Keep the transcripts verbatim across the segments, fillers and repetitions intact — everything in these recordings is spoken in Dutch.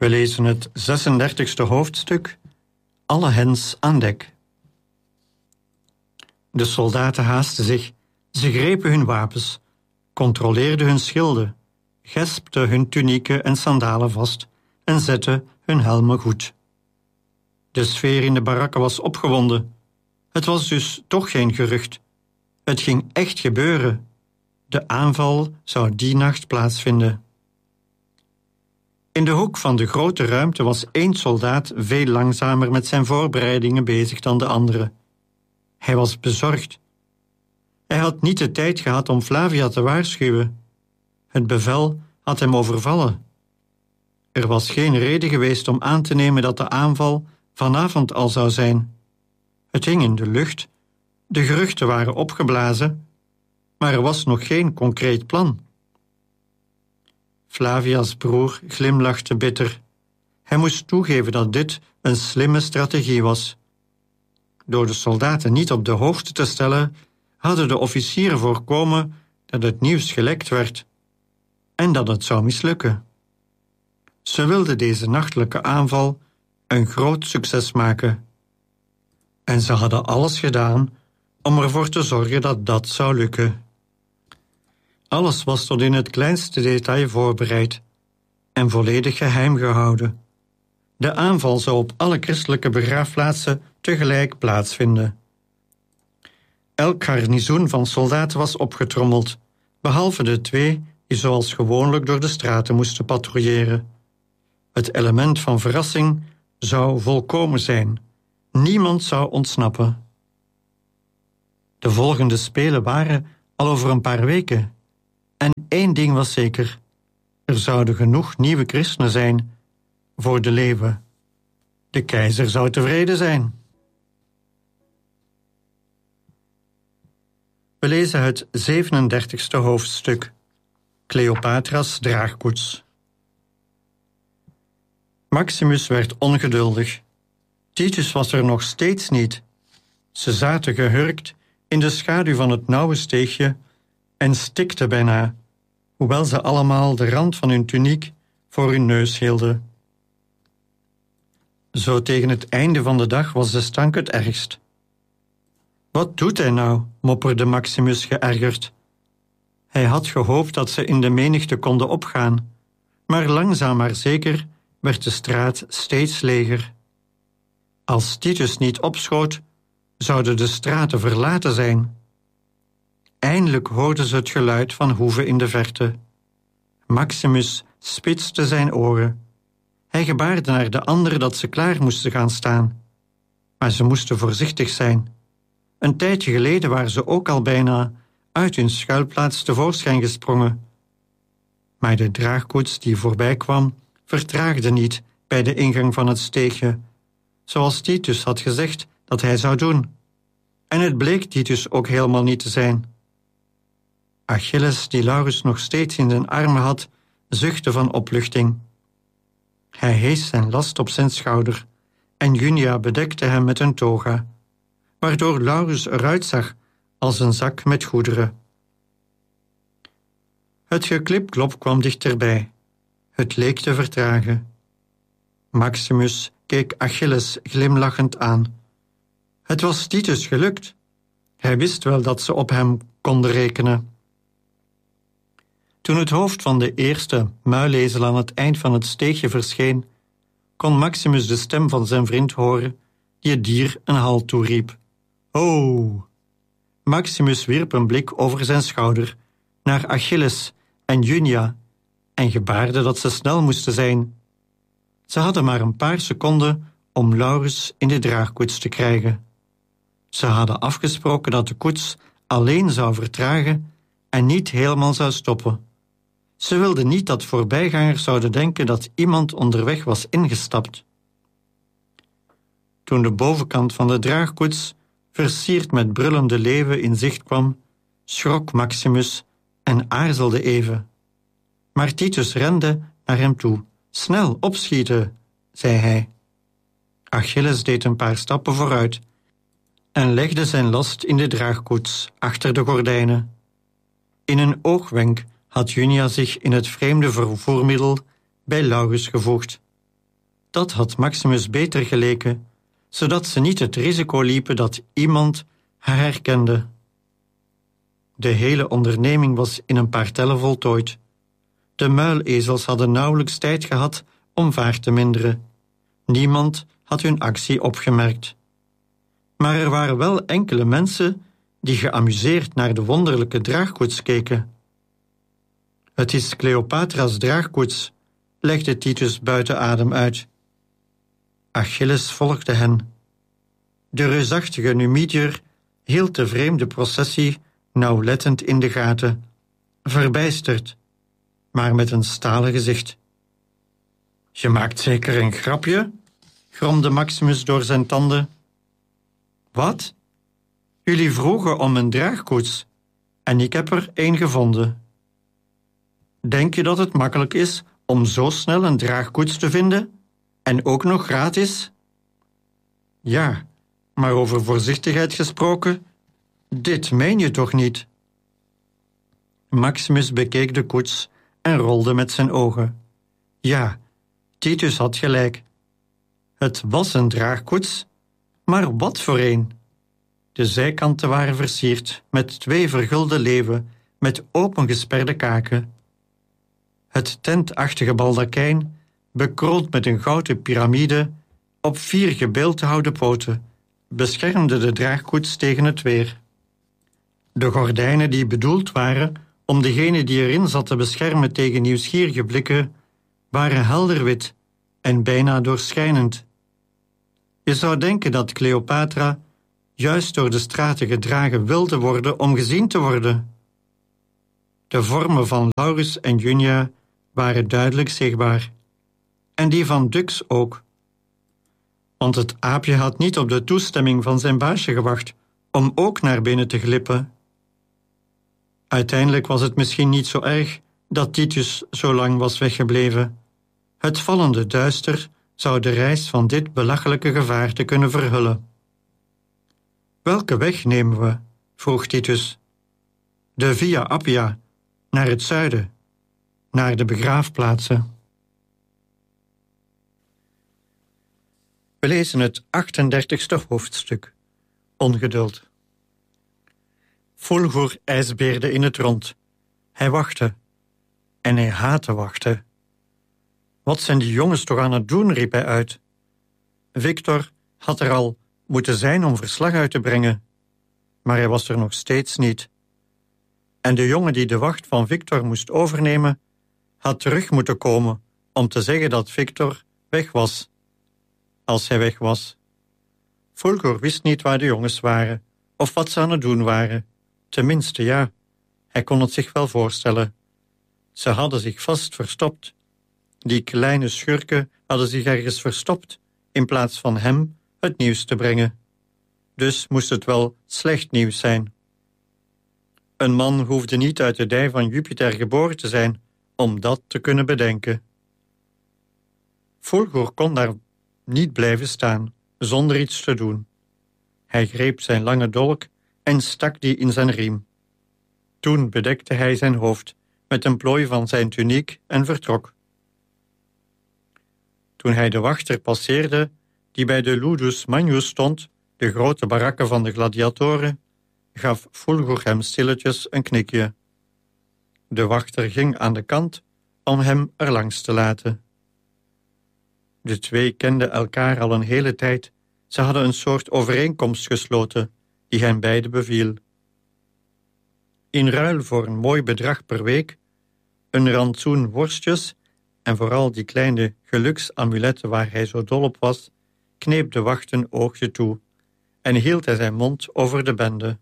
We lezen het zesendertigste hoofdstuk, Alle hens aan dek. De soldaten haasten zich, ze grepen hun wapens, controleerden hun schilden, gespten hun tunieken en sandalen vast en zetten hun helmen goed. De sfeer in de barakken was opgewonden. Het was dus toch geen gerucht. Het ging echt gebeuren. De aanval zou die nacht plaatsvinden. In de hoek van de grote ruimte was één soldaat veel langzamer met zijn voorbereidingen bezig dan de andere. Hij was bezorgd. Hij had niet de tijd gehad om Flavia te waarschuwen. Het bevel had hem overvallen. Er was geen reden geweest om aan te nemen dat de aanval vanavond al zou zijn. Het hing in de lucht, de geruchten waren opgeblazen, maar er was nog geen concreet plan. Flavia's broer glimlachte bitter. Hij moest toegeven dat dit een slimme strategie was. Door de soldaten niet op de hoogte te stellen, hadden de officieren voorkomen dat het nieuws gelekt werd en dat het zou mislukken. Ze wilden deze nachtelijke aanval een groot succes maken. En ze hadden alles gedaan om ervoor te zorgen dat dat zou lukken. Alles was tot in het kleinste detail voorbereid en volledig geheim gehouden. De aanval zou op alle christelijke begraafplaatsen tegelijk plaatsvinden. Elk garnizoen van soldaten was opgetrommeld, behalve de twee die zoals gewoonlijk door de straten moesten patrouilleren. Het element van verrassing zou volkomen zijn. Niemand zou ontsnappen. De volgende spelen waren al over een paar weken. En één ding was zeker. Er zouden genoeg nieuwe christenen zijn voor de leeuwen. De keizer zou tevreden zijn. We lezen het zevenendertigste hoofdstuk. Cleopatra's draagkoets. Maximus werd ongeduldig. Titus was er nog steeds niet. Ze zaten gehurkt in de schaduw van het nauwe steegje en stikten bijna, hoewel ze allemaal de rand van hun tuniek voor hun neus hielden. Zo tegen het einde van de dag was de stank het ergst. Wat doet hij nou, mopperde Maximus geërgerd. Hij had gehoopt dat ze in de menigte konden opgaan, maar langzaam maar zeker werd de straat steeds leger. Als Titus niet opschoot, zouden de straten verlaten zijn. Eindelijk hoorden ze het geluid van hoeven in de verte. Maximus spitste zijn oren. Hij gebaarde naar de anderen dat ze klaar moesten gaan staan. Maar ze moesten voorzichtig zijn. Een tijdje geleden waren ze ook al bijna uit hun schuilplaats tevoorschijn gesprongen. Maar de draagkoets die voorbij kwam, vertraagde niet bij de ingang van het steegje, zoals Titus had gezegd dat hij zou doen. En het bleek Titus ook helemaal niet te zijn. Achilles, die Laurus nog steeds in zijn armen had, zuchtte van opluchting. Hij hees zijn last op zijn schouder en Junia bedekte hem met een toga, waardoor Laurus eruit zag als een zak met goederen. Het geklipklop kwam dichterbij. Het leek te vertragen. Maximus keek Achilles glimlachend aan. Het was Titus gelukt. Hij wist wel dat ze op hem konden rekenen. Toen het hoofd van de eerste muilezel aan het eind van het steegje verscheen, kon Maximus de stem van zijn vriend horen, die het dier een halt toeriep. Ho! Maximus wierp een blik over zijn schouder naar Achilles en Junia en gebaarde dat ze snel moesten zijn. Ze hadden maar een paar seconden om Laurus in de draagkoets te krijgen. Ze hadden afgesproken dat de koets alleen zou vertragen en niet helemaal zou stoppen. Ze wilden niet dat voorbijgangers zouden denken dat iemand onderweg was ingestapt. Toen de bovenkant van de draagkoets, versierd met brullende leeuwen, in zicht kwam, schrok Maximus en aarzelde even. Maar Titus rende naar hem toe. Snel, opschieten, zei hij. Achilles deed een paar stappen vooruit en legde zijn last in de draagkoets achter de gordijnen. In een oogwenk had Junia zich in het vreemde vervoermiddel bij Laurus gevoegd. Dat had Maximus beter geleken, zodat ze niet het risico liepen dat iemand haar herkende. De hele onderneming was in een paar tellen voltooid. De muilezels hadden nauwelijks tijd gehad om vaart te minderen. Niemand had hun actie opgemerkt. Maar er waren wel enkele mensen die geamuseerd naar de wonderlijke draagkoets keken. Het is Cleopatra's draagkoets, legde Titus buiten adem uit. Achilles volgde hen. De reusachtige Numidiër hield de vreemde processie nauwlettend in de gaten, verbijsterd, maar met een stalen gezicht. Je maakt zeker een grapje? Gromde Maximus door zijn tanden. Wat? Jullie vroegen om een draagkoets en ik heb er een gevonden. Denk je dat het makkelijk is om zo snel een draagkoets te vinden en ook nog gratis? Ja, maar over voorzichtigheid gesproken, dit meen je toch niet? Maximus bekeek de koets en rolde met zijn ogen. Ja, Titus had gelijk. Het was een draagkoets, maar wat voor een? De zijkanten waren versierd met twee vergulde leeuwen met opengesperde kaken. Het tentachtige baldakijn, bekroond met een gouden piramide, op vier gebeeldhouwde poten, beschermde de draagkoets tegen het weer. De gordijnen die bedoeld waren om degene die erin zat te beschermen tegen nieuwsgierige blikken, waren helder wit en bijna doorschijnend. Je zou denken dat Cleopatra juist door de straten gedragen wilde worden om gezien te worden. De vormen van Laurus en Junia waren duidelijk zichtbaar, en die van Dux ook. Want het aapje had niet op de toestemming van zijn baasje gewacht om ook naar binnen te glippen. Uiteindelijk was het misschien niet zo erg dat Titus zo lang was weggebleven. Het vallende duister zou de reis van dit belachelijke gevaarte kunnen verhullen. Welke weg nemen we? Vroeg Titus. De Via Appia, naar het zuiden, naar de begraafplaatsen. We lezen het achtendertigste hoofdstuk. Ongeduld. Fulgur ijsbeerde in het rond. Hij wachtte. En hij haatte wachten. Wat zijn die jongens toch aan het doen, riep hij uit. Victor had er al moeten zijn om verslag uit te brengen, maar hij was er nog steeds niet. En de jongen die de wacht van Victor moest overnemen, had terug moeten komen om te zeggen dat Victor weg was. Als hij weg was. Fulgur wist niet waar de jongens waren, of wat ze aan het doen waren. Tenminste, ja, hij kon het zich wel voorstellen. Ze hadden zich vast verstopt. Die kleine schurken hadden zich ergens verstopt, in plaats van hem het nieuws te brengen. Dus moest het wel slecht nieuws zijn. Een man hoefde niet uit de dij van Jupiter geboren te zijn om dat te kunnen bedenken. Fulgur kon daar niet blijven staan, zonder iets te doen. Hij greep zijn lange dolk en stak die in zijn riem. Toen bedekte hij zijn hoofd met een plooi van zijn tuniek en vertrok. Toen hij de wachter passeerde, die bij de Ludus Magnus stond, de grote barakken van de gladiatoren, gaf Fulgur hem stilletjes een knikje. De wachter ging aan de kant om hem erlangs te laten. De twee kenden elkaar al een hele tijd. Ze hadden een soort overeenkomst gesloten, die hen beiden beviel. In ruil voor een mooi bedrag per week, een rantsoen worstjes en vooral die kleine geluksamuletten waar hij zo dol op was, kneep de wacht een oogje toe en hield hij zijn mond over de bende.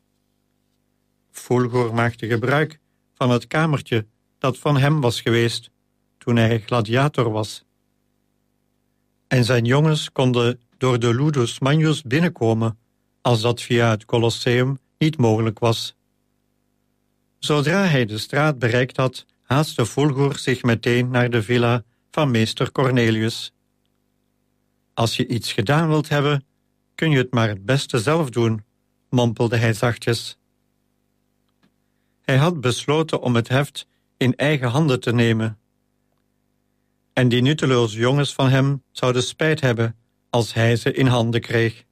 Fulgur maakte gebruik van het kamertje dat van hem was geweest toen hij gladiator was. En zijn jongens konden door de Ludus Magnus binnenkomen, als dat via het Colosseum niet mogelijk was. Zodra hij de straat bereikt had, haastte Fulgur zich meteen naar de villa van meester Cornelius. Als je iets gedaan wilt hebben, kun je het maar het beste zelf doen, mompelde hij zachtjes. Hij had besloten om het heft in eigen handen te nemen. en die nutteloze jongens van hem zouden spijt hebben als hij ze in handen kreeg.